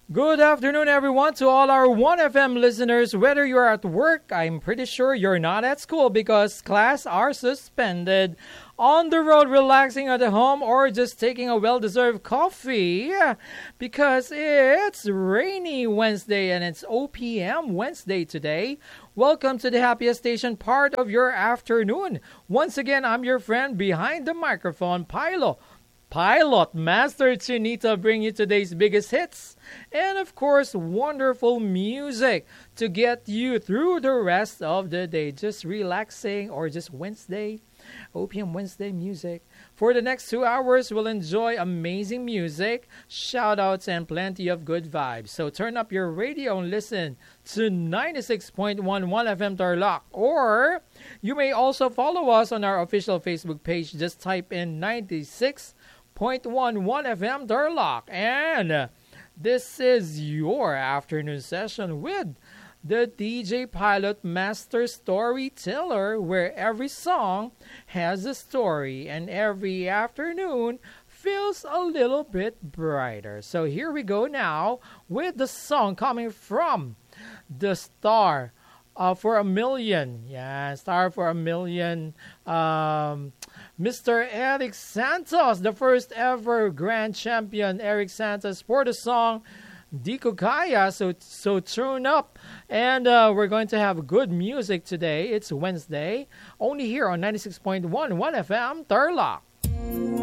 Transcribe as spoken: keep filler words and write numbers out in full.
Good afternoon, everyone, to all our one F M listeners. Whether you're at work, I'm pretty sure you're not at school because class are suspended. On the road, relaxing at home, or just taking a well-deserved coffee because it's rainy Wednesday and it's O P M Wednesday today. Welcome to the happiest station part of your afternoon. Once again, I'm your friend behind the microphone, Pilo. Pilot Master Chinita bring you today's biggest hits and of course wonderful music to get you through the rest of the day. Just relaxing or just Wednesday, O P M Wednesday music. For the next two hours, we'll enjoy amazing music, shout outs, and plenty of good vibes. So turn up your radio and listen to ninety-six point one one F M Tarlac. Or you may also follow us on our official Facebook page. Just type in ninety-six point one one F M Tarlac. And uh, this is your afternoon session with the D J Pilot Master Storyteller, where every song has a story and every afternoon feels a little bit brighter. So here we go now with the song coming from the star uh, for a million. Yeah, star for a million. Um, Mister Eric Santos, the first ever grand champion, Eric Santos, for the song Di Ko Kaya. So, so tune up. And uh, we're going to have good music today. It's Wednesday. Only here on ninety-six point one one F M Tarlac.